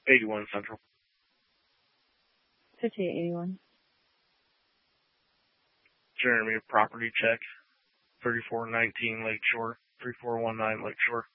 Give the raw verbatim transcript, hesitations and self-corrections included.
eighty-one Central. fifty-eight eighty-one. Jeremy, property check. thirty-four nineteen Lakeshore. three four one nine Lakeshore.